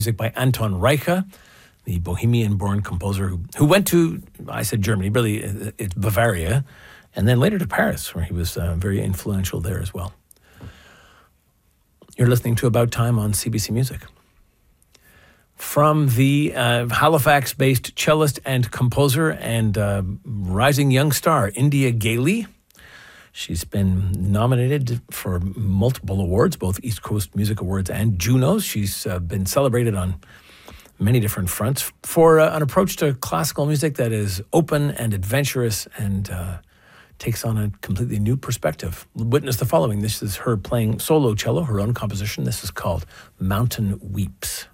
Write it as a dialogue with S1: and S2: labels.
S1: Music by Anton Reicha, the Bohemian-born composer who went to, I said Germany, really it's Bavaria, and then later to Paris, where he was very influential there as well. You're listening to About Time on CBC Music. From the Halifax-based cellist and composer and rising young star, India Gailey. She's been nominated for multiple awards, both East Coast Music Awards and Junos. She's been celebrated on many different fronts for an approach to classical music that is open and adventurous and takes on a completely new perspective. Witness the following. This is her playing solo cello, her own composition. This is called Mountain Weeps.